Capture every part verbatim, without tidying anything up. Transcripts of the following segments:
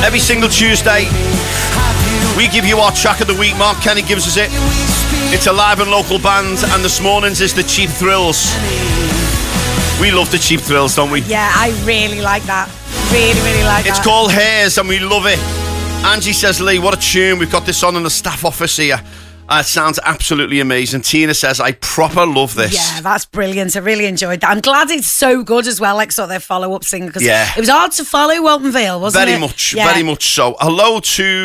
Every single Tuesday, we give you our track of the week. Mark Kenny gives us it. It's a live and local band, and this morning's is the Cheap Thrills. We love the Cheap Thrills, don't we? Yeah, I really like that. Really, really like It's that. It's called Hairs, and we love it. Angie says, Lee, what a tune. We've got this on in the staff office here. Uh, it sounds absolutely amazing. Tina says, I proper love this. Yeah, that's brilliant. I really enjoyed that. I'm glad it's so good as well, like sort of their follow-up single, because yeah. it was hard to follow Walton Vale, wasn't very it? Much, yeah. very much so. Hello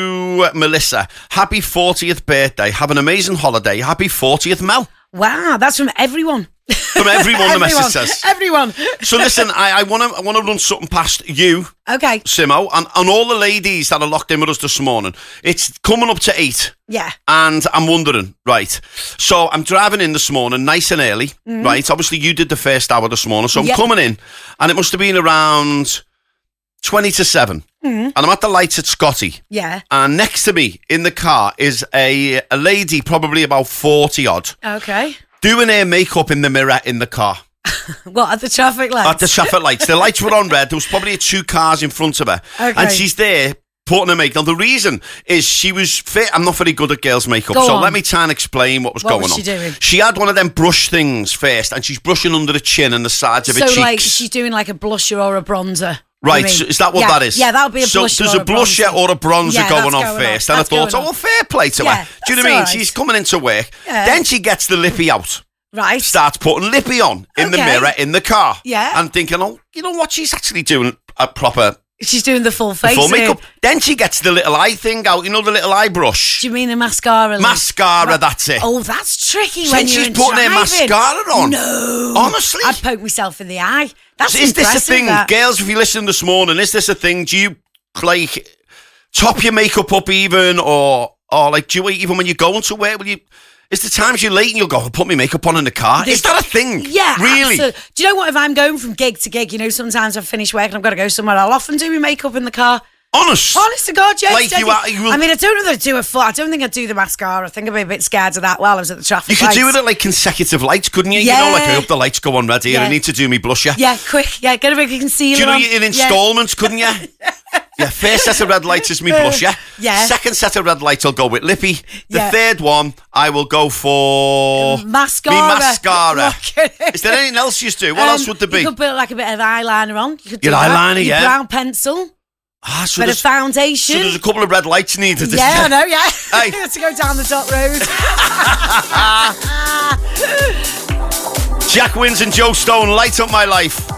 to Melissa. Happy fortieth birthday. Have an amazing holiday. Happy fortieth, Mel. Wow, that's from everyone. From everyone, the message says. Everyone. So listen, I want to I want to run something past you, okay, Simo, and, and all the ladies that are locked in with us this morning. It's coming up to eight. Yeah. And I'm wondering, right, so I'm driving in this morning, nice and early, mm-hmm. right? Obviously, you did the first hour this morning, so I'm yep. coming in, and it must have been around twenty to seven. Mm-hmm. And I'm at the lights at Scotty. Yeah. And next to me in the car is a, a lady, probably about forty odd. Okay. Doing her makeup in the mirror in the car. What, at the traffic lights? At the traffic lights. The lights were on red. There was probably two cars in front of her. Okay. And she's there putting her makeup. Now, the reason is she was fit. I'm not very good at girls' makeup. Go so on. let me try and explain what was what going was on. What was she doing? She had one of them brush things first, and she's brushing under the chin and the sides of so her cheeks. So, like, she's doing like a blusher or a bronzer. Right, I mean, so is that what yeah, that is? Yeah, that'll be a blusher. So there's or a blusher bronzer. or a bronzer yeah, going on going first. On. And That's I thought, oh, on. well, fair play to yeah, her. Do you know what I mean? Right. She's coming into work. Yeah. Then she gets the lippy out. Right. Starts putting lippy on in okay. the mirror in the car. Yeah. And thinking, oh, you know what? She's actually doing a proper... She's doing the full face. The full makeup. Then she gets the little eye thing out. You know, the little eye brush. Do you mean the mascara? Mascara, like, that's it. Oh, that's tricky Since when you're she's putting driving. her mascara on. No. Honestly. I'd poke myself in the eye. That's Is this a thing? That. Girls, if you listen this morning, is this a thing? Do you, like, top your makeup up even? Or, or like, do you even when you're going to work, will you... It's the times you're late and you'll go, I'll put my makeup on in the car. This, is that a thing? Yeah, really? Absolutely. Do you know what? If I'm going from gig to gig, you know, sometimes I've finished work and I've got to go somewhere, I'll often do my makeup in the car. Honest? Honest to God, yes. Like you are, you will... I mean, I don't know that I'd do a full... I don't think I'd do the mascara. I think I'd be a bit scared of that while I was at the traffic You could lights. do it at, like, consecutive lights, couldn't you? Yeah. You know, like, I hope the lights go on red here. Yeah. I need to do me blusher. Yeah, quick. Yeah, get a bit of concealer Do you know, on. in installments, yeah. couldn't you? Yeah, first set of red lights is me blusher. Yeah. Second set of red lights, I'll go with lippy. The yeah. third one, I will go for... Mascara. Me mascara. Is there anything else you do? What um, else would there be? You could put, like, a bit of eyeliner on. You could do Your that. eyeliner, Your yeah. brown pencil. Ah, so bit of foundation. So there's a couple of red lights needed. Yeah, I know, yeah. Hey. To go down the dot road. Jack Wins and Joe Stone, Light Up My Life.